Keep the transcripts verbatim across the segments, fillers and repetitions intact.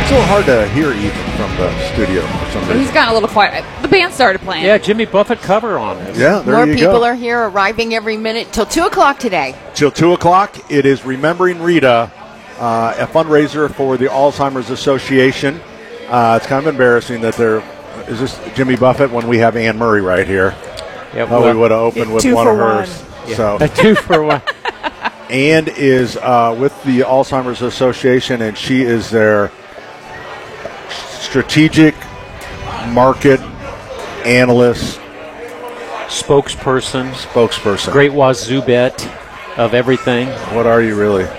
It's a little hard to hear Ethan from the studio for some reason. He's gotten a little quiet. The band started playing. Yeah, Jimmy Buffett cover on it. Yeah, there More you people go. are here, arriving every minute till two o'clock today. Till two o'clock, it is Remembering Rita, uh, a fundraiser for the Alzheimer's Association. Uh, it's kind of embarrassing that there is this Jimmy Buffett when we have Anne Murray right here. Yeah, Oh, well, we would have opened with Two one for of hers. yeah. So A two for one. Anne is uh, with the Alzheimer's Association, and she is their strategic market analyst Spokesperson. spokesperson. Great wazoo bet of everything. What are you really?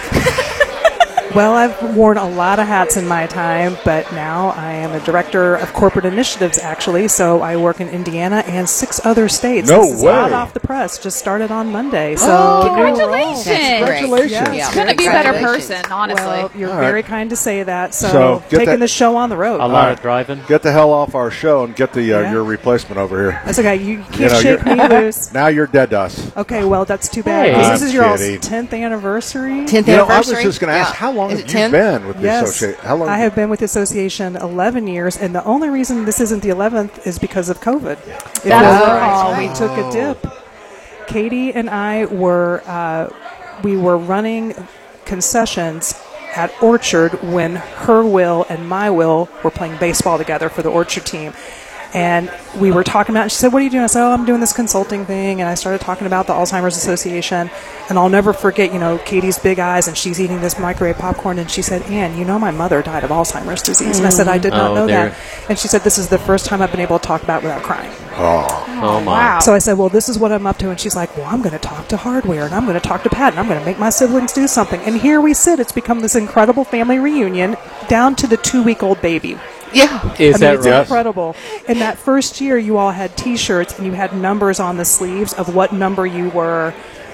Well, I've worn a lot of hats in my time, but now I am a director of corporate initiatives, actually. So I work in Indiana and six other states. No this is way. hot off the press. Just started on Monday. So Oh, Congratulations. That's great. Congratulations. Yeah. Couldn't be a better Congratulations. person, honestly. Well, you're All right. very kind to say that. So, So, get taking that- the show on the road. A lot right. of driving. Get the hell off our show and get the uh, Yeah. your replacement over here. That's okay. You can't You know, shake you're- me loose. Now you're dead to us. Okay, well, that's too bad. Hey. 'cause I'm this is your all's kidding. tenth anniversary. tenth You know, I was anniversary. just going to ask, Yeah. how long Is have it you ten? been with the Yes, association? How long? I have been with the association eleven years, and the only reason this isn't the eleventh is because of COVID. If That's overall right. we took a dip. Katie and I were uh, we were running concessions at Orchard when her Will and my Will were playing baseball together for the Orchard team. And we were talking about, she said, what are you doing? I said, oh, I'm doing this consulting thing. And I started talking about the Alzheimer's Association. And I'll never forget, you know, Katie's big eyes, and she's eating this microwave popcorn. And she said, Ann, you know my mother died of Alzheimer's disease. And I said, I did not Oh, know there. that. And she said, this is the first time I've been able to talk about it without crying. Oh, Oh, my. Wow. So I said, well, this is what I'm up to. And she's like, well, I'm going to talk to Hardware, and I'm going to talk to Pat, and I'm going to make my siblings do something. And here we sit. It's become this incredible family reunion down to the two-week-old baby. Yeah. Is I mean, that it's right? incredible. In that first year, you all had T-shirts, and you had numbers on the sleeves of what number you were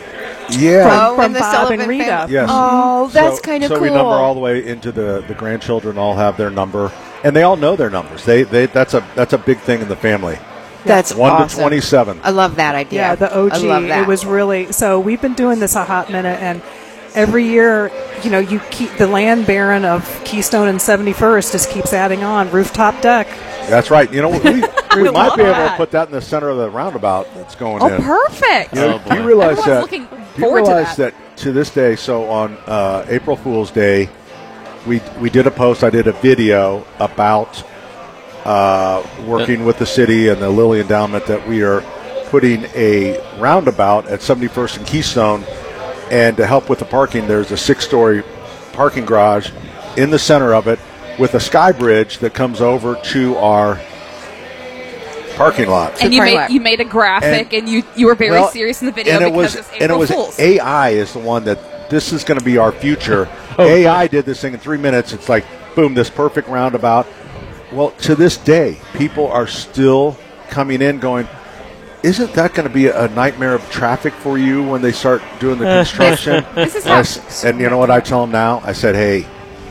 yeah. Oh, from and the Bob Sullivan and Rita. family. Yes. Oh, that's So- kind of so cool. we number all the way into the, the grandchildren all have their number, and they all know their numbers. They they that's a that's a big thing in the family. That's One awesome. to twenty-seven. I love that idea. Yeah, the O G. I love that. It was really so. We've been doing this a hot minute, and every year, you know, you keep the land baron of Keystone and seventy-first just keeps adding on rooftop deck. That's right. You know, we, we might love be able to that. put that in the center of the roundabout that's going Oh, in. perfect. You, know, Oh, do you boy. realize Everyone's that? looking do you forward to realize that. that to this day? So on uh, April Fool's Day, we we did a post. I did a video about uh, working with the city and the Lilly Endowment that we are putting a roundabout at seventy-first and Keystone, and to help with the parking, there's a six-story parking garage in the center of it with a sky bridge that comes over to our parking lot. And you parking made lot. you made a graphic, And- and, you you were very Well, serious in the video and it because was, it's and April it was Fools. A I is the one that this is going to be our future. Oh. A I did this thing in three minutes. It's like boom, this perfect roundabout. Well, to this day, people are still coming in going, isn't that going to be a nightmare of traffic for you when they start doing the construction? This is and, I how- s- and you know what I tell them now? I said, hey,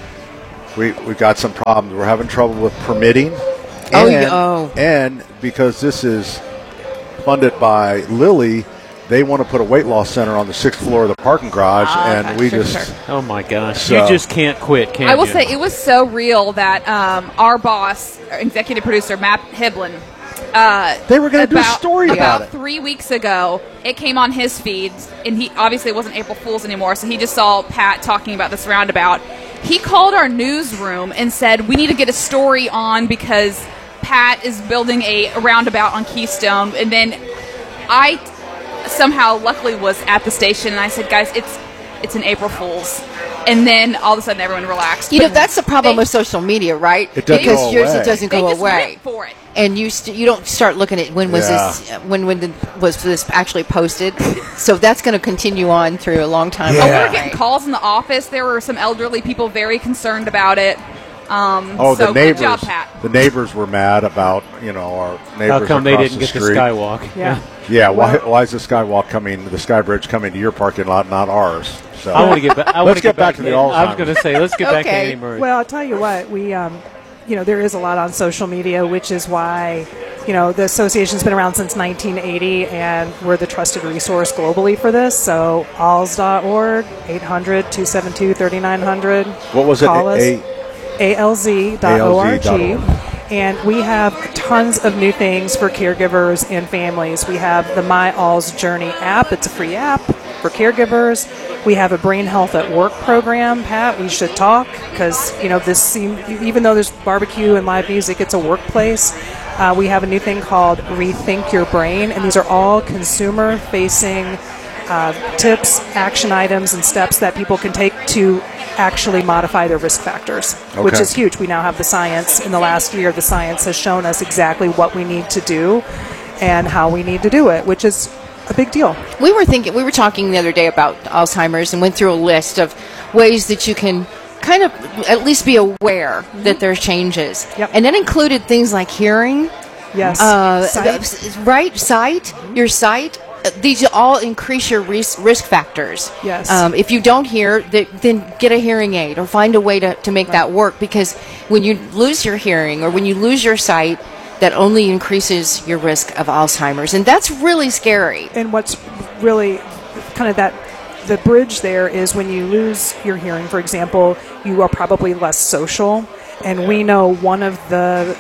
we we got some problems. We're having trouble with permitting. Oh, and, yeah, oh. and because this is funded by Lilly, they want to put a weight loss center on the sixth floor of the parking garage, Ah, and okay, we sure, just sure. Oh, my gosh. So- You just can't quit, can I will you? say it was so real that um, our boss, our executive producer Matt Hiblin, uh, They were gonna do a about- story about it. three weeks ago. It came on his feed, and he obviously it wasn't April Fool's anymore, so he just saw Pat talking about this roundabout. He called our newsroom and said, "We need to get a story on because Pat is building a roundabout on Keystone." And then I somehow, luckily, was at the station, and I said, "Guys, it's it's an April Fool's." And then all of a sudden, everyone relaxed. You know, But that's the problem they- with social media, right? It doesn't because go yours away. it doesn't They go just away. went for it. And you st- you don't start looking at when was Yeah. this when when the, was this actually posted. So that's going to continue on through a long time. Yeah. Oh, we were Right. getting calls in the office. There were some elderly people very concerned about it. Um, oh, so the neighbors, good job, Pat. the neighbors were mad about you know our neighbors How come they across didn't the get the street. skywalk? Yeah. Yeah, why why is the skywalk coming, the sky bridge coming to your parking lot, not ours? So I want to get back. I Let's want to get back to the I was Alzheimer's. going to say, let's get back to Okay. Annie Murray. Well, I'll tell you what, we, um, you know, there is a lot on social media, which is why, you know, the association's been around since nineteen eighty, and we're the trusted resource globally for this. So, alls dot org, eight hundred, two seven two, three nine zero zero. what was it? Call us. A, A L Z dot org. A L Z dot org. And we have tons of new things for caregivers and families. We have the My All's Journey app. It's a free app for caregivers. We have a Brain Health at Work program. Pat, we should talk because, you know, this seem, even though there's barbecue and live music, it's a workplace. Uh, we have a new thing called Rethink Your Brain, and these are all consumer-facing uh, tips, action items, and steps that people can take to actually modify their risk factors, Okay. which is huge. We now have the science. In the last year, the science has shown us exactly what we need to do and how we need to do it, which is a big deal. We were thinking, we were talking the other day about Alzheimer's and went through a list of ways that you can kind of at least be aware that there's changes. Yep. And that included things like hearing, Yes. uh, Sight. th- right, sight, your sight. Uh, These all increase your risk, risk factors. Yes. Um, if you don't hear, th- then get a hearing aid or find a way to, to make that work, because when you lose your hearing or when you lose your sight, that only increases your risk of Alzheimer's. And that's really scary. And what's really kind of that the bridge there is when you lose your hearing, for example, you are probably less social. And we know one of the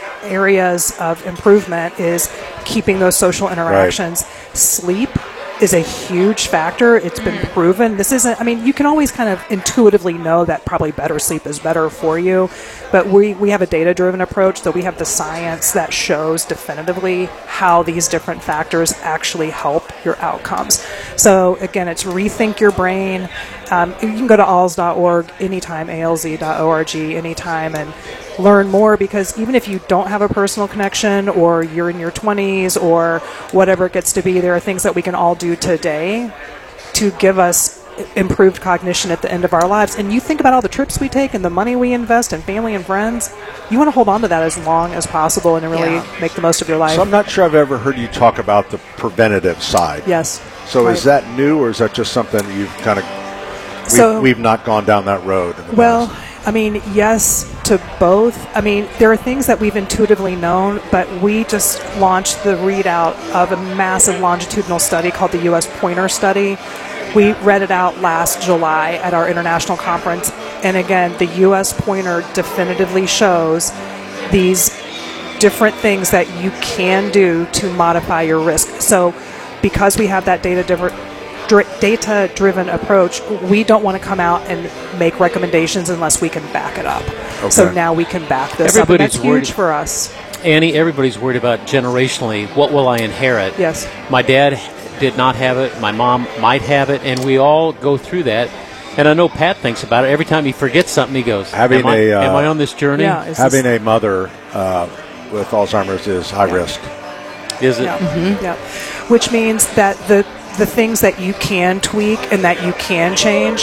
areas of improvement is keeping those social interactions. Sleep is a huge factor. It's been proven. This isn't, I mean, you can always kind of intuitively know that probably better sleep is better for you, but we, we have a data-driven approach, so we have the science that shows definitively how these different factors actually help your outcomes. So again, it's Rethink Your Brain. Um, you can go to alz dot org anytime, A L Z dot org anytime, and learn more, because even if you don't have a personal connection or you're in your twenties or whatever it gets to be, there are things that we can all do today to give us improved cognition at the end of our lives. And you think about all the trips we take and the money we invest in family and friends, you want to hold on to that as long as possible and really Yeah. make the most of your life. So I'm not sure I've ever heard you talk about the preventative side. Yes. So Right. is that new, or is that just something you've kind of we've, So- we've not gone down that road? In the Well, past? I mean, yes to both. I mean, there are things that we've intuitively known, but we just launched the readout of a massive longitudinal study called the U S Pointer Study. We read it out last July at our international conference. And again, the U S Pointer definitively shows these different things that you can do to modify your risk. So because we have that data diver- dr- data-driven approach, we don't want to come out and make recommendations unless we can back it up. So Okay. now we can back this up. And Everybody's that's worried- huge for us. Annie, everybody's worried about generationally, what will I inherit? Yes. My dad did not have it. My mom might have it, and we all go through that. And I know Pat thinks about it. Every time he forgets something, he goes, Having am, I, a, uh, am I on this journey? Yeah. Is Having this- a mother uh, with Alzheimer's is high risk. Is it? Yeah. Yeah. Which means that the the things that you can tweak and that you can change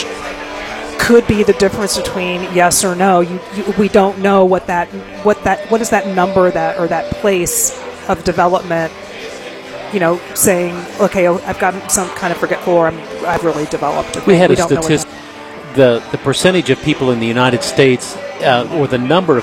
could be the difference between yes or no. You, you, we don't know what that what that what is that number that or that place of development. You know, saying okay, I've gotten some kind of forgetful, or I'm, I've really developed. A We thing. had a don't know what statistic. The, the percentage of people in the United States, uh, or the number of